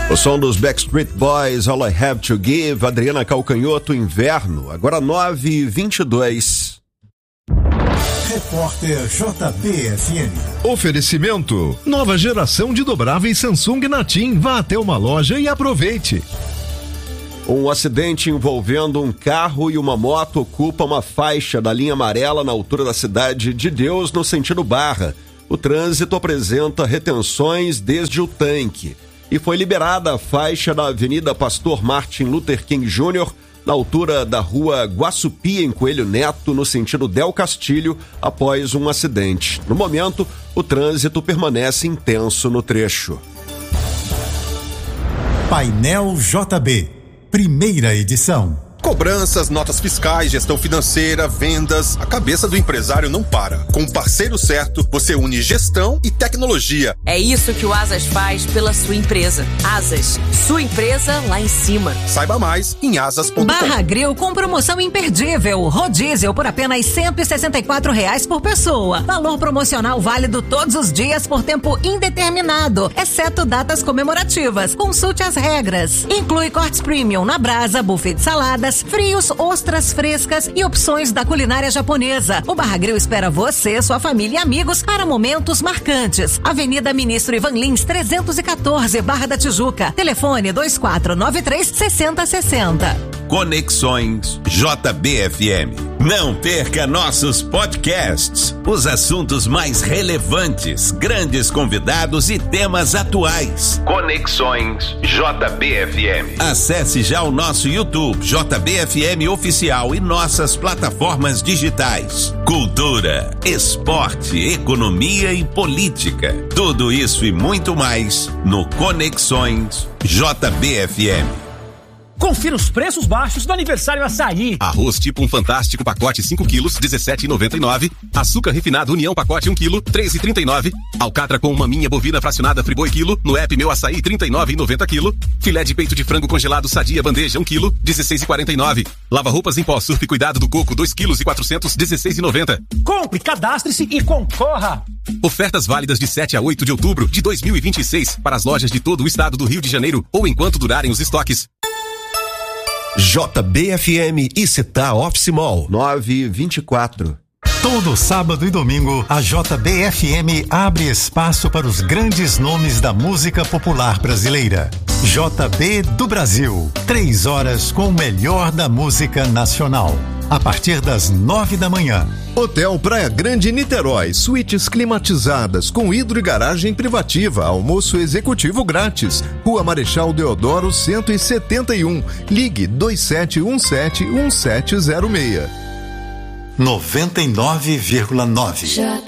O som dos Backstreet Boys, All I Have to Give, Adriana Calcanhoto, Inverno, agora 9h22. Repórter JBFM. Oferecimento: nova geração de dobráveis Samsung na TIM. Vá até uma loja e aproveite. Um acidente envolvendo um carro e uma moto ocupa uma faixa da linha amarela na altura da Cidade de Deus, no sentido Barra. O trânsito apresenta retenções desde o tanque. E foi liberada a faixa da Avenida Pastor Martin Luther King Jr., na altura da rua Guaçupi, em Coelho Neto, no sentido Del Castilho, após um acidente. No momento, o trânsito permanece intenso no trecho. Painel JB, primeira edição. Cobranças, notas fiscais, gestão financeira, vendas, a cabeça do empresário não para. Com o parceiro certo, você une gestão e tecnologia. É isso que o Asas faz pela sua empresa. Asas, sua empresa lá em cima. Saiba mais em asas.com. Barra Grill com promoção imperdível. Rodízio por apenas R$164 por pessoa. Valor promocional válido todos os dias por tempo indeterminado, exceto datas comemorativas. Consulte as regras. Inclui cortes premium na brasa, buffet de saladas, frios, ostras frescas e opções da culinária japonesa. O Barra Grill espera você, sua família e amigos para momentos marcantes. Avenida Ministro Ivan Lins, 314, Barra da Tijuca. Telefone 2493-6060. Conexões JBFM. Não perca nossos podcasts. Os assuntos mais relevantes, grandes convidados e temas atuais. Conexões JBFM. Acesse já o nosso YouTube, JBFM Oficial, e nossas plataformas digitais. Cultura, esporte, economia e política. Tudo isso e muito mais no Conexões JBFM. Confira os preços baixos do aniversário Açaí. Arroz tipo um fantástico pacote 5 quilos, R$17,99. Açúcar refinado União pacote 1 quilo, R$3,39. Alcatra com maminha bovina fracionada Friboi quilo, no app Meu Açaí, R$39,90 quilo. Filé de peito de frango congelado Sadia bandeja 1 quilo, R$16,49. Lava roupas em pó Surf Cuidado do Coco 2 quilos e 400, R$16,90. Compre, cadastre-se e concorra. Ofertas válidas de 7 a 8 de outubro de 2026 para as lojas de todo o estado do Rio de Janeiro ou enquanto durarem os estoques. JBFM e Città Office Mall, 9h24. Todo sábado e domingo, a JBFM abre espaço para os grandes nomes da música popular brasileira. JB do Brasil, 3 horas com o melhor da música nacional. A partir das 9 da manhã. Hotel Praia Grande Niterói, suítes climatizadas com hidro e garagem privativa, almoço executivo grátis. Rua Marechal Deodoro 171. Ligue 2717-1706. 99,9.